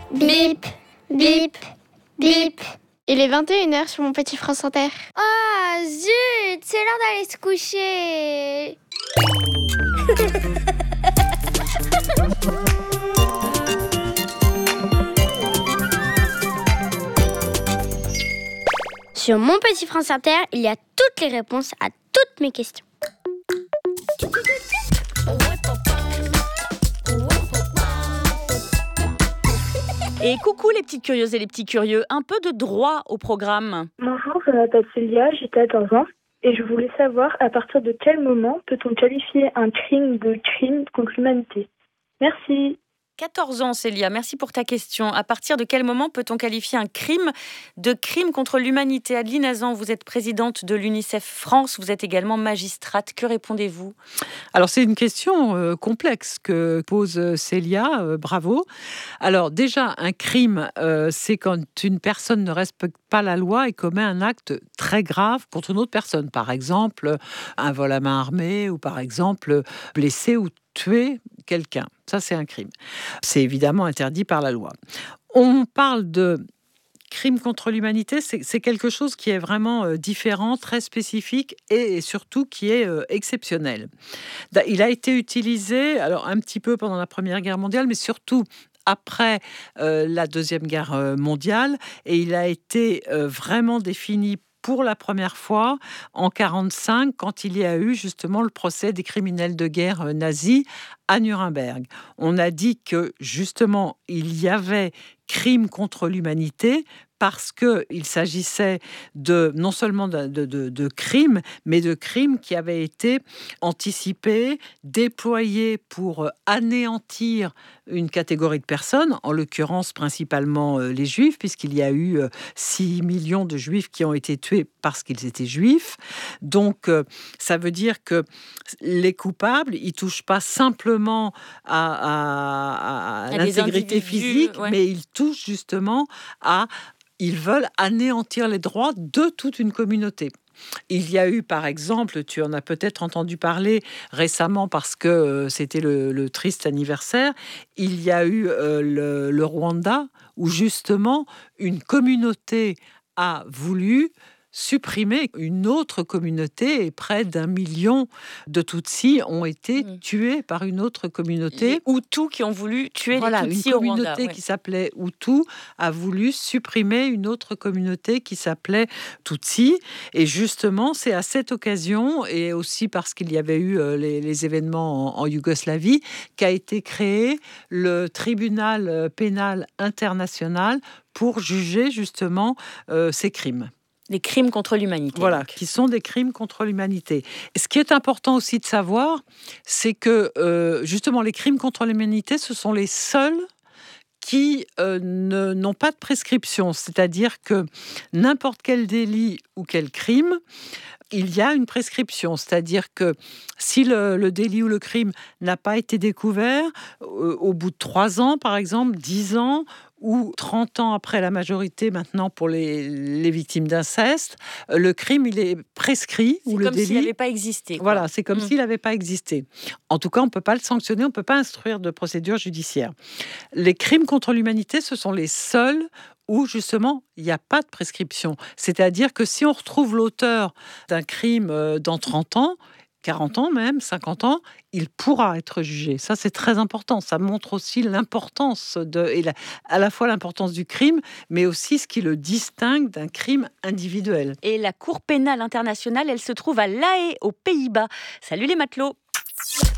Bip, bip, bip. Il est 21h sur mon petit France Inter. Ah, zut, c'est l'heure d'aller se coucher. Sur mon petit France Inter, il y a toutes les réponses à toutes mes questions. Et coucou les petites curieuses et les petits curieux, un peu de droit au programme. Bonjour, je m'appelle Célia, j'ai 14 ans et je voulais savoir à partir de quel moment peut-on qualifier un crime de crime contre l'humanité. Merci. 14 ans Célia, merci pour ta question. À partir de quel moment peut-on qualifier un crime de crime contre l'humanité? Adeline Hazan, vous êtes présidente de l'UNICEF France, vous êtes également magistrate. Que répondez-vous? Alors c'est une question complexe que pose Célia, bravo. Alors déjà, un crime, c'est quand une personne ne respecte pas la loi et commet un acte très grave contre une autre personne. Par exemple, un vol à main armée ou par exemple, blesser ou tuer quelqu'un. Ça, c'est un crime. C'est évidemment interdit par la loi. On parle de crime contre l'humanité, c'est quelque chose qui est vraiment différent, très spécifique et surtout qui est exceptionnel. Il a été utilisé, alors un petit peu pendant la Première Guerre mondiale, mais surtout après la Deuxième Guerre mondiale, et il a été vraiment défini pour la première fois en 1945, quand il y a eu justement le procès des criminels de guerre nazis à Nuremberg. On a dit que justement, il y avait crime contre l'humanité parce qu'il s'agissait non seulement de crimes, mais de crimes qui avaient été anticipés, déployés pour anéantir une catégorie de personnes, en l'occurrence principalement les Juifs, puisqu'il y a eu 6 millions de Juifs qui ont été tués parce qu'ils étaient Juifs. Donc, ça veut dire que les coupables, ils ne touchent pas simplement à l'intégrité physique, ouais, mais ils touchent justement ils veulent anéantir les droits de toute une communauté. Il y a eu, par exemple, tu en as peut-être entendu parler récemment parce que c'était le triste anniversaire, il y a eu le Rwanda où justement une communauté a voulu supprimer une autre communauté et près d'1 million de Tutsis ont été tués par une autre communauté. Les Hutus qui ont voulu tuer les Tutsis une au Rwanda. communauté qui s'appelait Hutu a voulu supprimer une autre communauté qui s'appelait Tutsi. Et justement, c'est à cette occasion, et aussi parce qu'il y avait eu les événements en Yougoslavie, qu'a été créé le tribunal pénal international pour juger justement ces crimes. Les crimes contre l'humanité. Voilà, donc. Qui sont des crimes contre l'humanité. Ce qui est important aussi de savoir, c'est que justement les crimes contre l'humanité, ce sont les seuls qui n'ont pas de prescription. C'est-à-dire que n'importe quel délit ou quel crime, il y a une prescription. C'est-à-dire que si le délit ou le crime n'a pas été découvert, au bout de 3 ans, par exemple, 10 ans, ou 30 ans après la majorité maintenant pour les victimes d'inceste, le crime, il est prescrit. C'est ou comme le délit, s'il n'avait pas existé. Quoi. Voilà, c'est comme s'il n'avait pas existé. En tout cas, on ne peut pas le sanctionner, on ne peut pas instruire de procédure judiciaire. Les crimes contre l'humanité, ce sont les seuls où justement il n'y a pas de prescription. C'est-à-dire que si on retrouve l'auteur d'un crime dans 30 ans, 40 ans même, 50 ans, il pourra être jugé. Ça, c'est très important. Ça montre aussi l'importance à la fois l'importance du crime, mais aussi ce qui le distingue d'un crime individuel. Et la Cour pénale internationale, elle se trouve à La Haye, aux Pays-Bas. Salut les matelots!